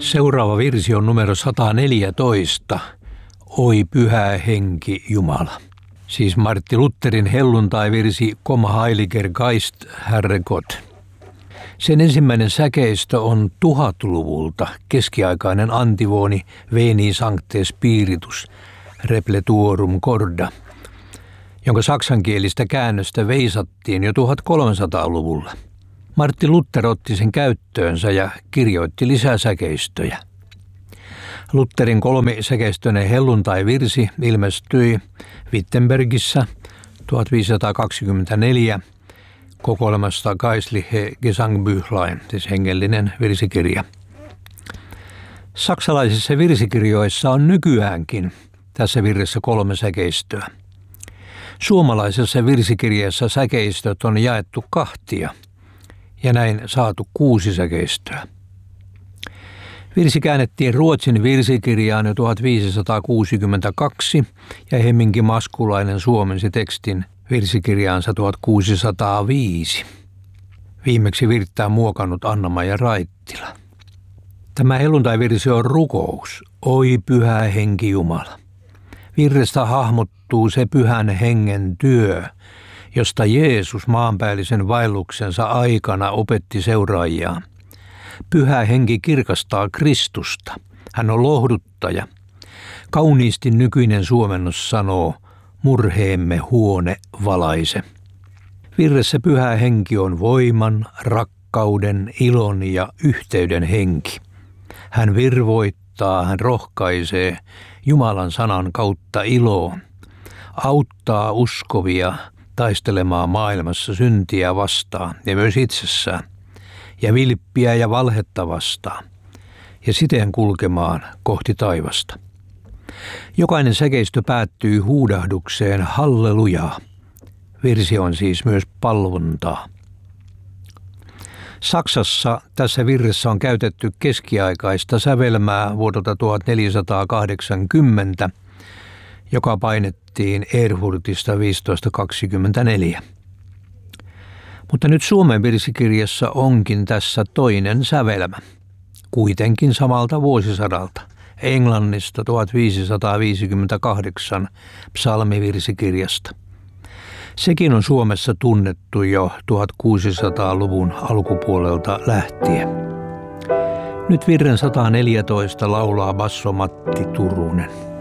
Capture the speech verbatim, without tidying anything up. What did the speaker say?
Seuraava virsi on numero sata neljätoista. Oi pyhä henki Jumala. Siis Martti Lutherin helluntai-virsi Kom heiliger Geist, Herregott. Sen ensimmäinen säkeistö on tuhatluvulta keskiaikainen antivooni Veni Sancte Spiritus, Repletuorum Corda, jonka saksankielistä käännöstä veisattiin jo tuhatkolmesataaluvulla. Martti Luther otti sen käyttöönsä ja kirjoitti lisää säkeistöjä. Lutherin kolmisäkeistöinen helluntai-virsi ilmestyi Wittenbergissä tuhatviisisataakaksikymmentäneljä kokoelmasta Geistliche Gesangbüchlein, siis hengellinen virsikirja. Saksalaisissa virsikirjoissa on nykyäänkin tässä virressä kolme säkeistöä. Suomalaisessa virsikirjassa säkeistöt on jaettu kahtia ja näin saatu kuusi säkeistöä. Virsi käännettiin Ruotsin virsikirjaan jo tuhatviisisataakuusikymmentäkaksi ja Hemminki Maskulainen suomensi tekstin virsikirjaansa tuhatkuusisataaviisi. Viimeksi virttää muokannut Anna-Maija Raittila. Tämä helluntai-virsi on rukous, oi pyhä henki Jumala. Virrestä hahmottuu se pyhän hengen työ, josta Jeesus maanpäällisen vaelluksensa aikana opetti seuraajiaan. Pyhä henki kirkastaa Kristusta. Hän on lohduttaja. Kauniisti nykyinen suomennos sanoo, murheemme huone valaise. Virressä pyhä henki on voiman, rakkauden, ilon ja yhteyden henki. Hän virvoittaa, hän rohkaisee Jumalan sanan kautta iloon, auttaa uskovia taistelemaan maailmassa syntiä vastaan ja myös itsessään, ja vilppiä ja valhetta vastaan, ja siten kulkemaan kohti taivasta. Jokainen säkeistö päättyy huudahdukseen hallelujaa. Virsi on siis myös palvontaa. Saksassa tässä virressä on käytetty keskiaikaista sävelmää vuodelta tuhatneljäsataakahdeksankymmentä, joka painettiin Erfurtista viisitoista kaksikymmentäneljä. Mutta nyt Suomen virsikirjassa onkin tässä toinen sävelmä, kuitenkin samalta vuosisadalta, Englannista tuhatviisisataaviisikymmentäkahdeksan psalmivirsikirjasta. Sekin on Suomessa tunnettu jo tuhatkuusisataaluvun alkupuolelta lähtien. Nyt virren sata neljätoista laulaa basso Matti Turunen.